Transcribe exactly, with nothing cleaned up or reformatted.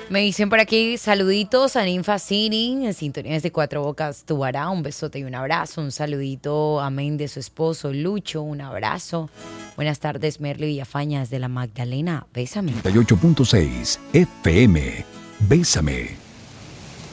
Me dicen por aquí, saluditos a Ninfa City, en sintonía de Cuatro Bocas Tubará, un besote y un abrazo, un saludito a Men de su esposo Lucho, un abrazo. Buenas tardes, Merly Villafañas de la Magdalena, bésame. ochenta y ocho punto seis F M, bésame.